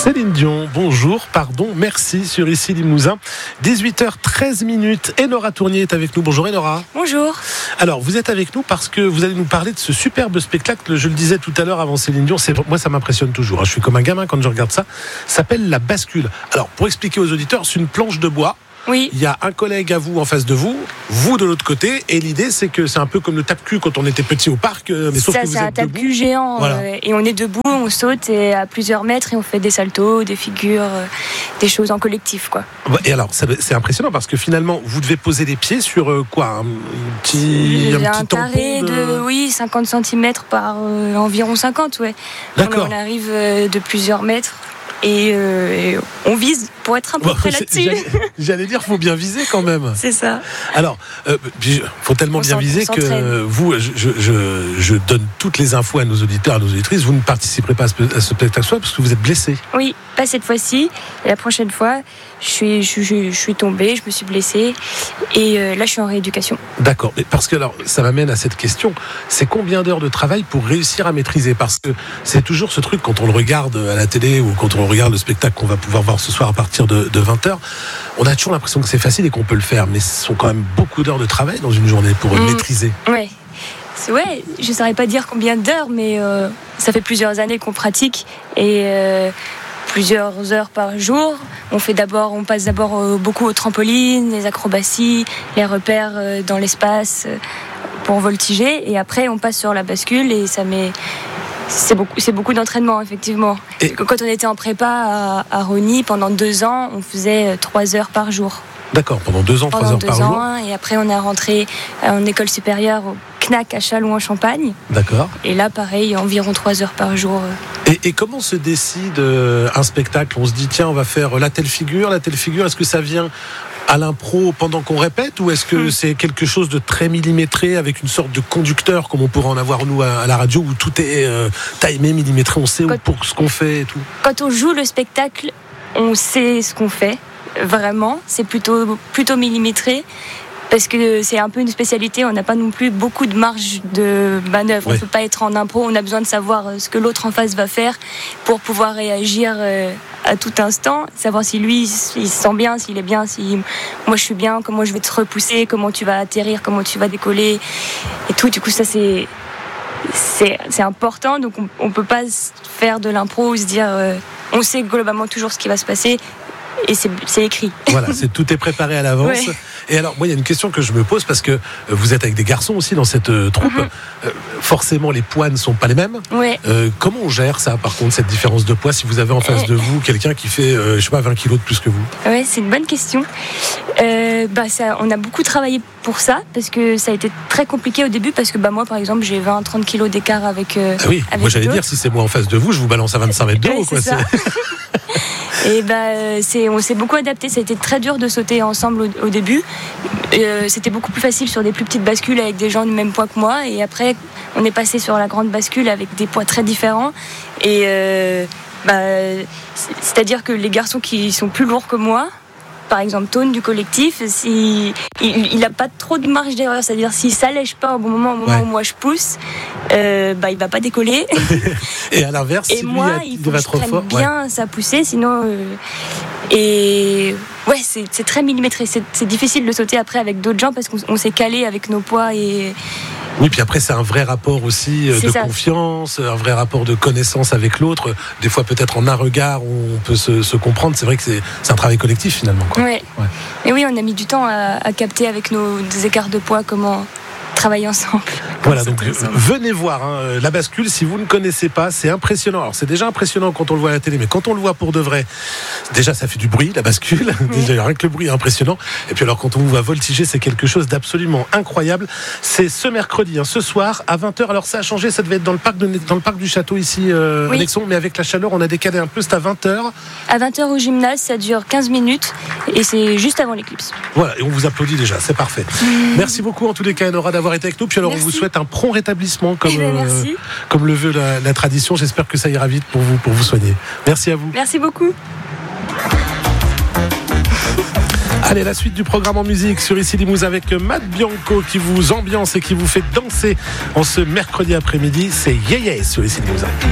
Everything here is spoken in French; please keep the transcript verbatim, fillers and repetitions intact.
Céline Dion, bonjour, pardon, merci sur Ici Limousin. dix-huit heures treize minutes. Enora Tournier est avec nous. Bonjour Enora. Bonjour. Alors, vous êtes avec nous parce que vous allez nous parler de ce superbe spectacle. Je le disais tout à l'heure avant Céline Dion, c'est, moi ça m'impressionne toujours. Je suis comme un gamin quand je regarde ça. Ça s'appelle La Bascule. Alors, pour expliquer aux auditeurs, c'est une planche de bois. Oui. Il y a un collègue à vous en face de vous, vous de l'autre côté, et l'idée c'est que c'est un peu comme le tape-cul quand on était petit au parc, mais sauf ça, que vous c'est un êtes tape-cul debout. géant, Voilà. euh, et on est debout, on saute et à plusieurs mètres et on fait des saltos, des figures, euh, des choses en collectif, quoi. Et alors, ça, c'est impressionnant parce que finalement, vous devez poser les pieds sur euh, quoi, un, un petit, Il y un a un petit carré tampon de... de, oui, cinquante centimètres par euh, environ cinquante, ouais. D'accord. On, on arrive euh, de plusieurs mètres. Et, euh, et on vise pour être un peu Bon, près c'est- là-dessus. J'allais, j'allais dire, faut bien viser quand même. C'est ça. Alors, euh, il faut tellement On bien s'en- viser on que s'entraîne. euh, vous, je, je, je, je donne toutes les infos à nos auditeurs, à nos auditrices. Vous ne participerez pas à ce, à ce spectacle soit parce que vous êtes blessé. Oui, pas cette fois-ci. Et la prochaine fois, je suis, je, je, je suis tombée, je me suis blessée. Et euh, là, je suis en rééducation. D'accord, mais parce que alors, ça m'amène à cette question. C'est combien d'heures de travail pour réussir à maîtriser? Parce que c'est toujours ce truc quand on le regarde à la télé ou quand on regarde le spectacle qu'on va pouvoir voir ce soir à partir de, de vingt heures. On a toujours l'impression que c'est facile et qu'on peut le faire, mais ce sont quand même beaucoup d'heures de travail dans une journée pour Mmh. maîtriser. Ouais. C'est, ouais, je ne saurais pas dire combien d'heures, mais euh, ça fait plusieurs années qu'on pratique et euh, plusieurs heures par jour. On fait d'abord, on passe d'abord euh, beaucoup au trampoline, les acrobaties, les repères euh, dans l'espace euh, pour voltiger, et après on passe sur la bascule et ça met. C'est beaucoup, c'est beaucoup d'entraînement, effectivement. Et- Quand on était en prépa à, à Rony, pendant deux ans, on faisait euh, trois heures par jour. D'accord, pendant deux ans, trois Pendant heures deux par jour. ans, et après on est rentré en école supérieure au C N A C à Châlons-en-Champagne. D'accord. Et là, pareil, environ trois heures par jour. Et, et comment se décide euh, un spectacle? On se dit, tiens, on va faire la telle figure, la telle figure. Est-ce que ça vient à l'impro pendant qu'on répète ou est-ce que Hmm. c'est quelque chose de très millimétré avec une sorte de conducteur comme on pourrait en avoir nous à, à la radio où tout est euh, timé, millimétré, on sait où, Quand- pour ce qu'on fait et tout? Quand on joue le spectacle, on sait ce qu'on fait, vraiment. C'est plutôt, plutôt millimétré. Parce que c'est un peu une spécialité, on n'a pas non plus beaucoup de marge de manœuvre. Ouais. On ne peut pas être en impro, on a besoin de savoir ce que l'autre en face va faire pour pouvoir réagir euh, à tout instant, savoir si lui il se sent bien, s'il est bien, si moi je suis bien, comment je vais te repousser, comment tu vas atterrir, comment tu vas décoller et tout. Du coup, ça c'est, c'est, c'est important, donc on ne peut pas se faire de l'impro ou se dire euh, on sait globalement toujours ce qui va se passer. Et c'est, c'est écrit. Voilà, c'est, tout est préparé à l'avance. Ouais. Et alors, moi, il y a une question que je me pose parce que euh, vous êtes avec des garçons aussi dans cette euh, troupe. Mhm. Euh, forcément, les poids ne sont pas les mêmes. Ouais. Euh, comment on gère ça, par contre, cette différence de poids, si vous avez en face de vous quelqu'un qui fait, euh, je sais pas, vingt kilos de plus que vous? Ouais, c'est une bonne question. Euh, bah, ça, on a beaucoup travaillé pour ça, parce que ça a été très compliqué au début, parce que bah, moi, par exemple, j'ai vingt à trente kilos d'écart avec. Euh, Ah oui, avec moi j'allais d'autres. dire, si c'est moi en face de vous, je vous balance à vingt-cinq mètres de haut. Ouais, Quoi. c'est ça. Et bah, euh, c'est, on s'est beaucoup adapté. Ça a été très dur de sauter ensemble au, au début. Euh, c'était beaucoup plus facile sur des plus petites bascules avec des gens du même poids que moi. Et après, on est passé sur la grande bascule avec des poids très différents. Et euh, bah, c'est-à-dire que les garçons qui sont plus lourds que moi, par exemple Tone du collectif, si, il n'a pas trop de marge d'erreur. C'est-à-dire s'il ne s'allège pas au bon moment, au moment Ouais. où moi je pousse, euh, bah, il ne va pas décoller. Et à l'inverse, Et si moi, lui il il faut va que je trop prenne fort. ouais. bien sa poussée, sinon. euh, Et ouais, c'est, c'est très millimétré. C'est, c'est difficile de sauter après avec d'autres gens parce qu'on on s'est calé avec nos poids et. Oui, puis après, c'est un vrai rapport aussi euh, C'est de ça. confiance, un vrai rapport de connaissance avec l'autre. Des fois, peut-être en un regard, on peut se, se comprendre. C'est vrai que c'est, c'est un travail collectif finalement. Quoi. Ouais. Ouais. Et oui, on a mis du temps à, à capter avec nos des écarts de poids comment travailler ensemble. Voilà, Comment donc sauter ensemble. venez voir hein, La Bascule si vous ne connaissez pas, c'est impressionnant. Alors c'est déjà impressionnant quand on le voit à la télé, mais quand on le voit pour de vrai, déjà ça fait du bruit, La Bascule, déjà rien que le bruit est impressionnant. Et puis alors quand on vous voit voltiger, c'est quelque chose d'absolument incroyable. C'est ce mercredi, hein, ce soir à vingt heures. Alors ça a changé, ça devait être dans le parc, de, dans le parc du château ici euh, Oui. à Nexon, mais avec la chaleur on a décalé un peu, c'est à vingt heures. À vingt heures au gymnase, ça dure quinze minutes et c'est juste avant l'éclipse. Voilà, et on vous applaudit déjà, c'est parfait. Merci beaucoup en tous les cas Enora d'avoir été avec nous. Puis alors Merci. on vous souhaite un prompt rétablissement comme, Eh ben, merci. comme le veut la, la tradition. J'espère que ça ira vite pour vous, pour vous soigner. Merci à vous. Merci beaucoup. Allez, la suite du programme en musique sur Ici Limousin avec Matt Bianco qui vous ambiance et qui vous fait danser en ce mercredi après-midi. C'est Yeah Yeah sur Ici Limousin.